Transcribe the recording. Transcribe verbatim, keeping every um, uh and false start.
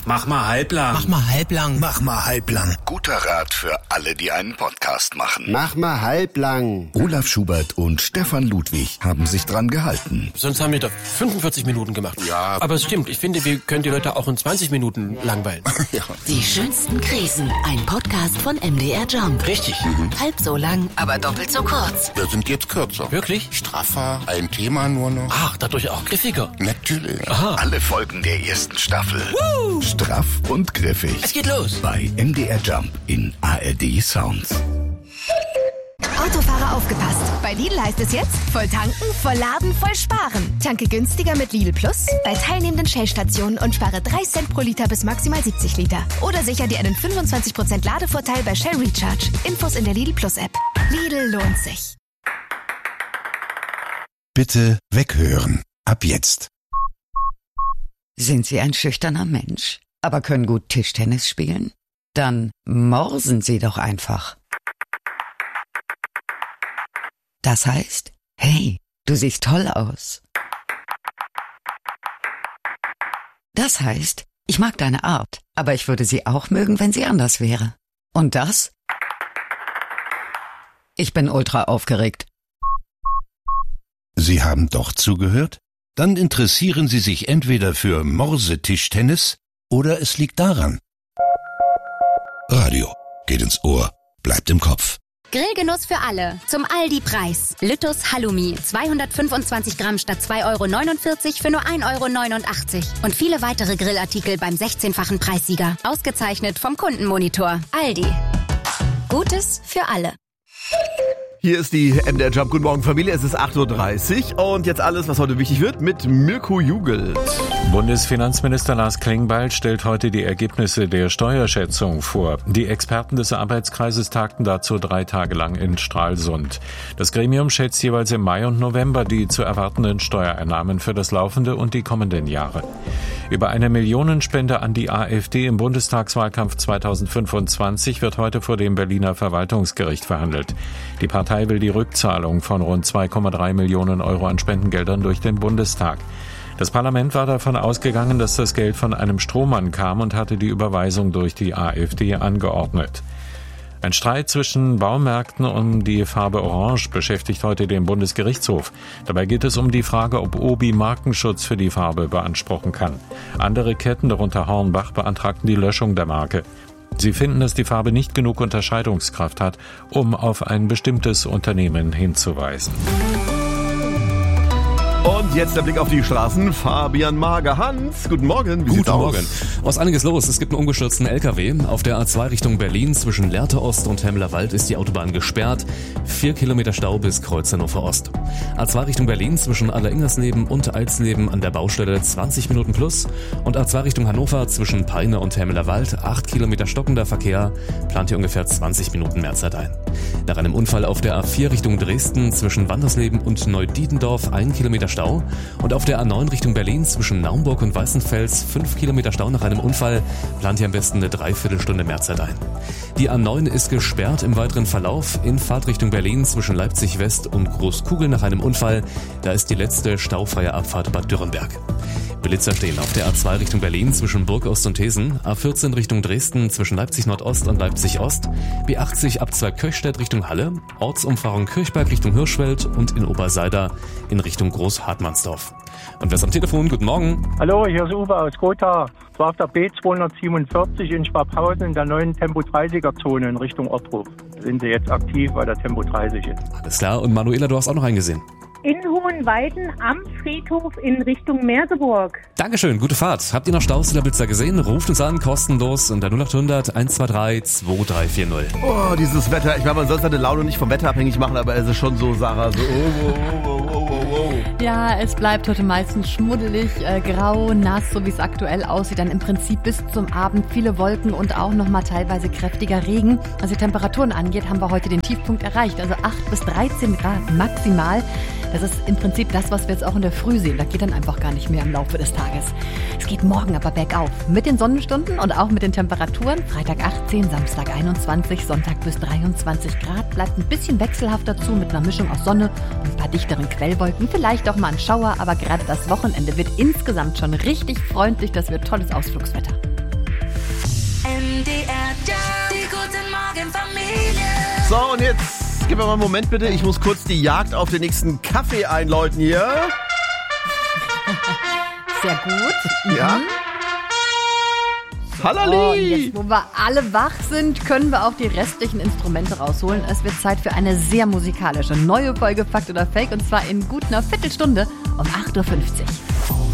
Mach mal halblang. Mach mal halblang. Mach mal halblang. Guter Rat für alle, die einen Podcast machen. Mach mal halblang. Olaf Schubert und Stefan Ludwig haben sich dran gehalten. Sonst haben wir doch fünfundvierzig Minuten gemacht. Ja. Aber es stimmt, ich finde, wir können die Leute auch in zwanzig Minuten langweilen. Ja. Die schönsten Krisen. Ein Podcast von M D R Jump. Richtig. Mhm. Halb so lang, aber doppelt so kurz. Wir sind jetzt kürzer. Wirklich? Straffer, ein Thema nur noch. Ach, dadurch auch griffiger. Natürlich. Aha. Alle Folgen der ersten Staffel. Woo! Straff und griffig. Es geht los. Bei M D R Jump in A R D Sounds. Autofahrer aufgepasst. Bei Lidl heißt es jetzt, voll tanken, voll laden, voll sparen. Tanke günstiger mit Lidl Plus bei teilnehmenden Shell-Stationen und spare drei Cent pro Liter bis maximal siebzig Liter. Oder sicher dir einen fünfundzwanzig Prozent Ladevorteil bei Shell Recharge. Infos in der Lidl Plus App. Lidl lohnt sich. Bitte weghören. Ab jetzt. Sind Sie ein schüchterner Mensch, aber können gut Tischtennis spielen? Dann morsen Sie doch einfach. Das heißt, hey, du siehst toll aus. Das heißt, ich mag deine Art, aber ich würde sie auch mögen, wenn sie anders wäre. Und das? Ich bin ultra aufgeregt. Sie haben doch zugehört? Dann interessieren Sie sich entweder für Morsetischtennis oder es liegt daran. Radio geht ins Ohr, bleibt im Kopf. Grillgenuss für alle. Zum Aldi-Preis. Lüttus Halloumi. zweihundertfünfundzwanzig Gramm statt zwei Euro neunundvierzig für nur ein Euro neunundachtzig. Und viele weitere Grillartikel beim sechzehnfachen Preissieger. Ausgezeichnet vom Kundenmonitor. Aldi. Gutes für alle. Hier ist die M D R Jump. Guten Morgen Familie, es ist acht Uhr dreißig und jetzt alles, was heute wichtig wird, mit Mirko Jugelt. Bundesfinanzminister Lars Klingbeil stellt heute die Ergebnisse der Steuerschätzung vor. Die Experten des Arbeitskreises tagten dazu drei Tage lang in Stralsund. Das Gremium schätzt jeweils im Mai und November die zu erwartenden Steuereinnahmen für das laufende und die kommenden Jahre. Über eine Millionenspende an die AfD im Bundestagswahlkampf zweitausendfünfundzwanzig wird heute vor dem Berliner Verwaltungsgericht verhandelt. Die Partei will die Rückzahlung von rund zwei Komma drei Millionen Euro an Spendengeldern durch den Bundestag. Das Parlament war davon ausgegangen, dass das Geld von einem Strohmann kam und hatte die Überweisung durch die AfD angeordnet. Ein Streit zwischen Baumärkten um die Farbe Orange beschäftigt heute den Bundesgerichtshof. Dabei geht es um die Frage, ob Obi Markenschutz für die Farbe beanspruchen kann. Andere Ketten, darunter Hornbach, beantragten die Löschung der Marke. Sie finden, dass die Farbe nicht genug Unterscheidungskraft hat, um auf ein bestimmtes Unternehmen hinzuweisen. Und jetzt der Blick auf die Straßen. Fabian Mager. Hans, guten Morgen. Wie Guten Morgen. Aus einiges los. Es gibt einen umgestürzten L K W. Auf der A zwei Richtung Berlin zwischen Lehrte Ost und Hemmeler-Wald ist die Autobahn gesperrt. Vier Kilometer Stau bis Kreuz Hannover Ost. A zwei Richtung Berlin zwischen Aller-Ingersleben und Alsleben an der Baustelle zwanzig Minuten plus. Und A zwei Richtung Hannover zwischen Peine und Hemmeler-Wald acht Kilometer stockender Verkehr. Plant hier ungefähr zwanzig Minuten Mehrzeit ein. Nach einem Unfall auf der A vier Richtung Dresden zwischen Wandersleben und Neudietendorf ein Kilometer Stau. Und auf der A neun Richtung Berlin zwischen Naumburg und Weißenfels fünf Kilometer Stau nach einem Unfall. Plant hier am besten eine Dreiviertelstunde Mehrzeit ein. Die A neun ist gesperrt im weiteren Verlauf in Fahrtrichtung Berlin zwischen Leipzig West und Großkugel nach einem Unfall. Da ist die letzte staufreie Abfahrt Bad Dürrenberg. Blitzer stehen auf der A zwei Richtung Berlin zwischen Burgost und Thesen, A vierzehn Richtung Dresden zwischen Leipzig Nordost und Leipzig Ost, B achtzig ab zwei Köchstädt Richtung Halle, Ortsumfahrung Kirchberg Richtung Hirschfeld und in Oberseider in Richtung Großhartmannsdorf. Und wer ist am Telefon? Guten Morgen. Hallo, hier ist Uwe aus Gotha. Ich war auf der B zweihundertsiebenundvierzig in Schwabhausen in der neuen Tempo dreißiger Zone in Richtung Ortruf. Sind sie jetzt aktiv, weil der Tempo dreißig ist. Alles klar. Und Manuela, du hast auch noch eingesehen. In Hohenweiden am Friedhof in Richtung Merseburg. Dankeschön, gute Fahrt. Habt ihr noch Staus oder Blitzer gesehen? Ruft uns an, kostenlos unter null acht hundert eins zwei drei zwei drei vier null. Oh, dieses Wetter. Ich meine, man soll seine Laune nicht vom Wetter abhängig machen, aber es ist schon so, Sarah, so oh, oh, oh, oh, oh, oh. Ja, es bleibt heute meistens schmuddelig, äh, grau, nass, so wie es aktuell aussieht. Dann im Prinzip bis zum Abend viele Wolken und auch nochmal teilweise kräftiger Regen. Was die Temperaturen angeht, haben wir heute den Tiefpunkt erreicht. Also acht bis dreizehn Grad maximal. Das ist im Prinzip das, was wir jetzt auch in der Früh sehen. Da geht dann einfach gar nicht mehr im Laufe des Tages. Es geht morgen aber bergauf. Mit den Sonnenstunden und auch mit den Temperaturen. Freitag achtzehn, Samstag einundzwanzig, Sonntag bis dreiundzwanzig Grad. Bleibt ein bisschen wechselhaft dazu mit einer Mischung aus Sonne und ein paar dichteren Quellwolken. Vielleicht auch mal ein Schauer, aber gerade das Wochenende wird insgesamt schon richtig freundlich. Das wird tolles Ausflugswetter. D R Jump, die guten Morgen Familie. So, und jetzt gib mir mal einen Moment bitte. Ich muss kurz die Jagd auf den nächsten Kaffee einläuten hier. Sehr gut. Ja. Mhm. Hallali! Oh, jetzt, wo wir alle wach sind, können wir auch die restlichen Instrumente rausholen. Es wird Zeit für eine sehr musikalische neue Folge Fakt oder Fake, und zwar in gut einer Viertelstunde um acht Uhr fünfzig.